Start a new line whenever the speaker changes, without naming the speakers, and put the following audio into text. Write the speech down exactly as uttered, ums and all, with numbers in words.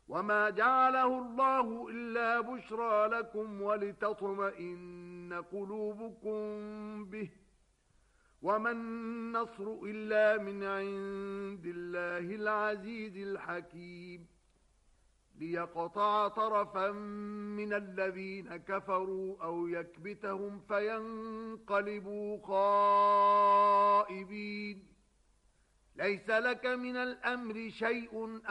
وما جعله الله إلا بشرى لكم ولتطمئن قلوبكم به وما النصر إلا من عند الله العزيز الحكيم ليقطع طرفا من الذين كفروا أو يكبتهم فينقلبوا خائبين ليس لك من الأمر شيء